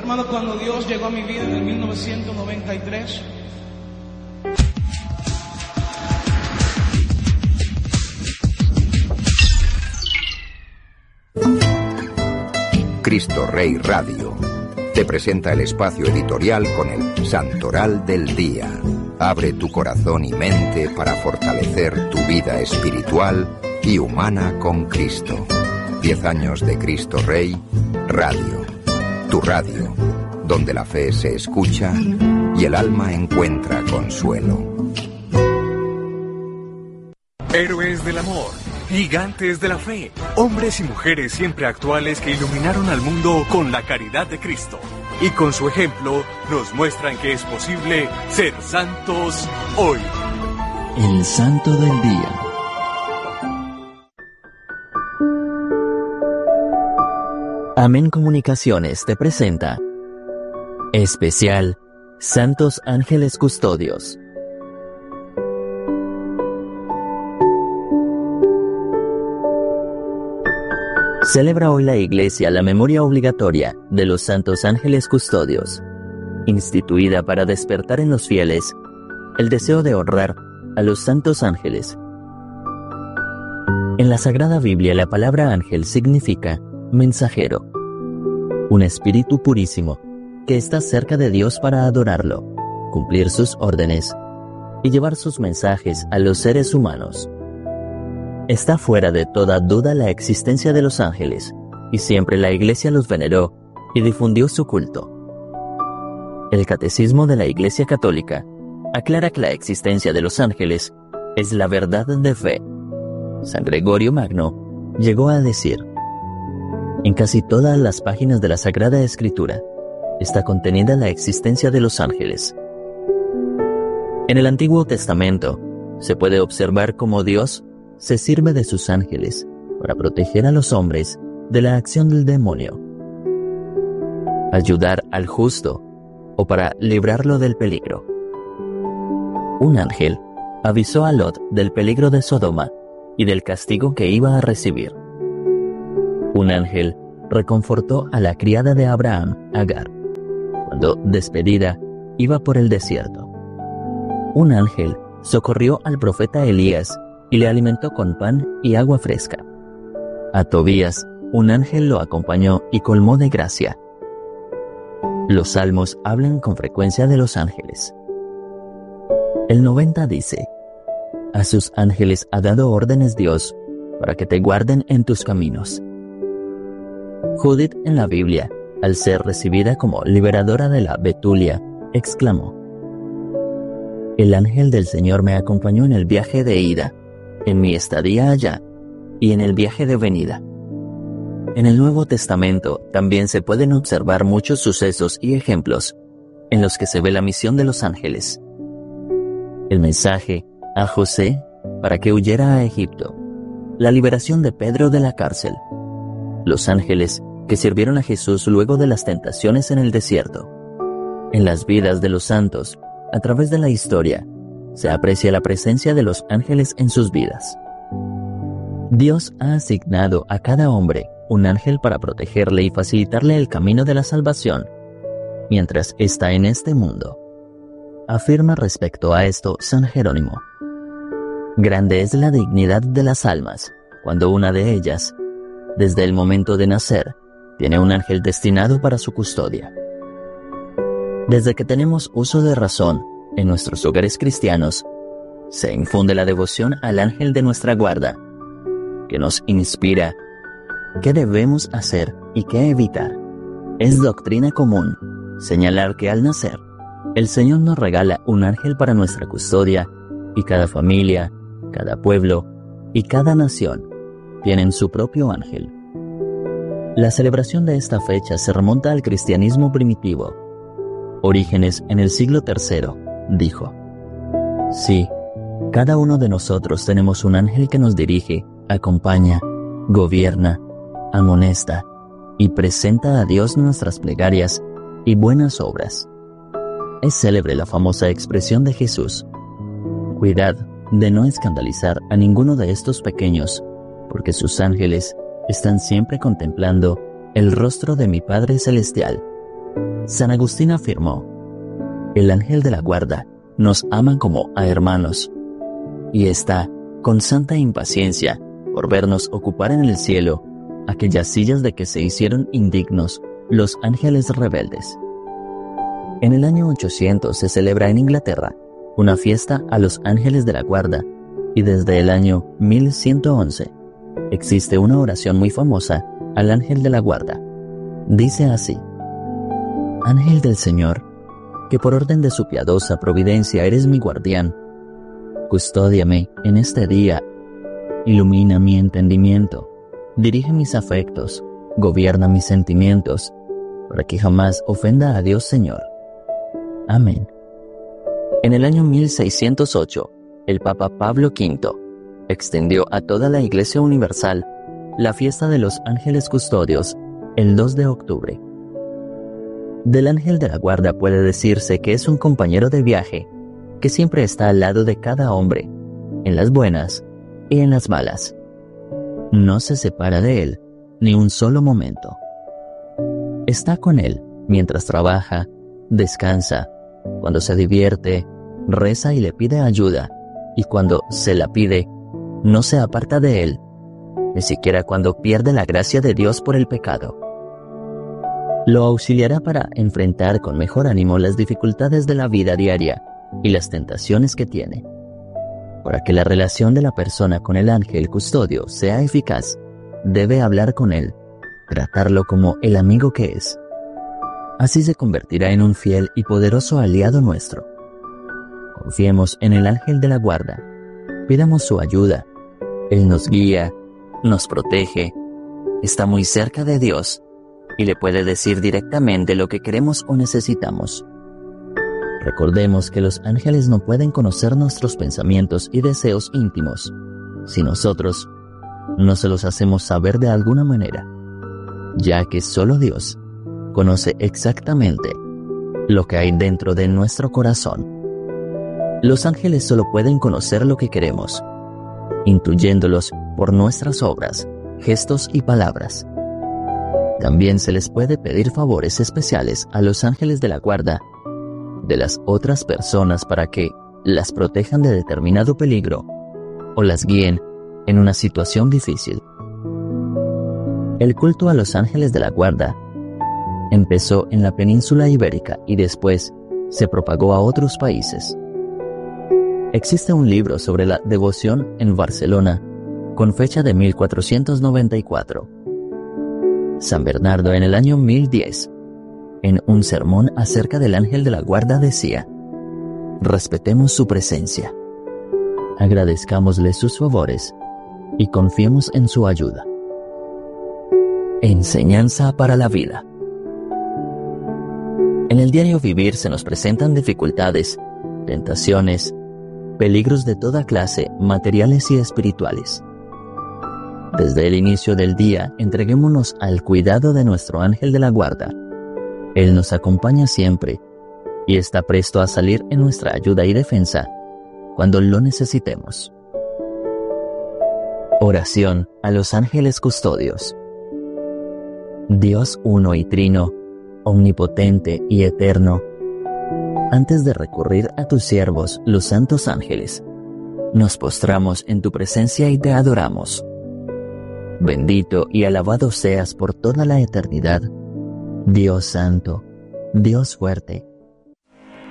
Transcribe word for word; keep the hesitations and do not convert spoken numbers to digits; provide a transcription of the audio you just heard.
Hermano, cuando Dios llegó a mi vida en el mil novecientos noventa y tres, Cristo Rey Radio te presenta el espacio editorial con el Santoral del Día. Abre tu corazón y mente para fortalecer tu vida espiritual y humana con Cristo. Diez años de Cristo Rey Radio. Tu radio, donde la fe se escucha y el alma encuentra consuelo. Héroes del amor, gigantes de la fe, hombres y mujeres siempre actuales que iluminaron al mundo con la caridad de Cristo. Y con su ejemplo nos muestran que es posible ser santos hoy. El Santo del Día. Amén Comunicaciones te presenta Especial Santos Ángeles Custodios. Celebra hoy la Iglesia la memoria obligatoria de los Santos Ángeles Custodios, instituida para despertar en los fieles el deseo de honrar a los Santos Ángeles. En la Sagrada Biblia la palabra ángel significa mensajero, un espíritu purísimo que está cerca de Dios para adorarlo, cumplir sus órdenes y llevar sus mensajes a los seres humanos. Está fuera de toda duda la existencia de los ángeles, y siempre la Iglesia los veneró y difundió su culto. El Catecismo de la Iglesia Católica aclara que la existencia de los ángeles es la verdad de fe. San Gregorio Magno llegó a decir: en casi todas las páginas de la Sagrada Escritura está contenida la existencia de los ángeles. En el Antiguo Testamento se puede observar cómo Dios se sirve de sus ángeles para proteger a los hombres de la acción del demonio, ayudar al justo o para librarlo del peligro. Un ángel avisó a Lot del peligro de Sodoma y del castigo que iba a recibir. Un ángel reconfortó a la criada de Abraham, Agar, cuando, despedida, iba por el desierto. Un ángel socorrió al profeta Elías y le alimentó con pan y agua fresca. A Tobías, un ángel lo acompañó y colmó de gracia. Los salmos hablan con frecuencia de los ángeles. El noventa dice: a sus ángeles ha dado órdenes Dios para que te guarden en tus caminos. Judith en la Biblia, al ser recibida como liberadora de la Betulia, exclamó: el ángel del Señor me acompañó en el viaje de ida, en mi estadía allá y en el viaje de venida. En el Nuevo Testamento también se pueden observar muchos sucesos y ejemplos en los que se ve la misión de los ángeles. El mensaje a José para que huyera a Egipto, la liberación de Pedro de la cárcel, los ángeles que sirvieron a Jesús luego de las tentaciones en el desierto. En las vidas de los santos, a través de la historia, se aprecia la presencia de los ángeles en sus vidas. Dios ha asignado a cada hombre un ángel para protegerle y facilitarle el camino de la salvación mientras está en este mundo. Afirma respecto a esto San Jerónimo: grande es la dignidad de las almas cuando una de ellas, desde el momento de nacer, tiene un ángel destinado para su custodia. Desde que tenemos uso de razón, en nuestros hogares cristianos, se infunde la devoción al ángel de nuestra guarda, que nos inspira qué debemos hacer y qué evitar. Es doctrina común señalar que al nacer, el Señor nos regala un ángel para nuestra custodia, y cada familia, cada pueblo y cada nación tienen su propio ángel. La celebración de esta fecha se remonta al cristianismo primitivo. Orígenes, en el siglo tercero, dijo: sí, cada uno de nosotros tenemos un ángel que nos dirige, acompaña, gobierna, amonesta y presenta a Dios nuestras plegarias y buenas obras. Es célebre la famosa expresión de Jesús: cuidad de no escandalizar a ninguno de estos pequeños, porque sus ángeles están siempre contemplando el rostro de mi Padre Celestial. San Agustín afirmó: el ángel de la guarda nos ama como a hermanos y está con santa impaciencia por vernos ocupar en el cielo aquellas sillas de que se hicieron indignos los ángeles rebeldes. En el año ochocientos se celebra en Inglaterra una fiesta a los ángeles de la guarda, y desde el año mil ciento once existe una oración muy famosa al ángel de la guarda. Dice así: Ángel del Señor, que por orden de su piadosa providencia eres mi guardián, custódiame en este día, ilumina mi entendimiento, dirige mis afectos, gobierna mis sentimientos, para que jamás ofenda a Dios Señor. Amén. En el año mil seiscientos ocho, el Papa Pablo quinto extendió a toda la Iglesia Universal la fiesta de los ángeles custodios el dos de octubre. Del ángel de la guarda puede decirse que es un compañero de viaje que siempre está al lado de cada hombre, en las buenas y en las malas. No se separa de él ni un solo momento. Está con él mientras trabaja, descansa, cuando se divierte, reza y le pide ayuda, y cuando se la pide, no se aparta de él, ni siquiera cuando pierde la gracia de Dios por el pecado. Lo auxiliará para enfrentar con mejor ánimo las dificultades de la vida diaria y las tentaciones que tiene. Para que la relación de la persona con el ángel custodio sea eficaz, debe hablar con él, tratarlo como el amigo que es. Así se convertirá en un fiel y poderoso aliado nuestro. Confiemos en el ángel de la guarda, pidamos su ayuda. Él nos guía, nos protege, está muy cerca de Dios y le puede decir directamente lo que queremos o necesitamos. Recordemos que los ángeles no pueden conocer nuestros pensamientos y deseos íntimos si nosotros no se los hacemos saber de alguna manera, ya que solo Dios conoce exactamente lo que hay dentro de nuestro corazón. Los ángeles solo pueden conocer lo que queremos, intuyéndolos por nuestras obras, gestos y palabras. También se les puede pedir favores especiales a los ángeles de la guarda de las otras personas para que las protejan de determinado peligro o las guíen en una situación difícil. El culto a los ángeles de la guarda empezó en la península ibérica y después se propagó a otros países. Existe un libro sobre la devoción en Barcelona con fecha de mil cuatrocientos noventa y cuatro. San Bernardo, en el año mil diez, en un sermón acerca del ángel de la guarda, decía: respetemos su presencia, agradezcámosle sus favores y confiemos en su ayuda. Enseñanza para la vida. En el diario vivir se nos presentan dificultades, tentaciones, peligros de toda clase, materiales y espirituales. Desde el inicio del día, entreguémonos al cuidado de nuestro ángel de la guarda. Él nos acompaña siempre y está presto a salir en nuestra ayuda y defensa cuando lo necesitemos. Oración a los ángeles custodios. Dios uno y trino, omnipotente y eterno, antes de recurrir a tus siervos, los santos ángeles, nos postramos en tu presencia y te adoramos. Bendito y alabado seas por toda la eternidad, Dios santo, Dios fuerte,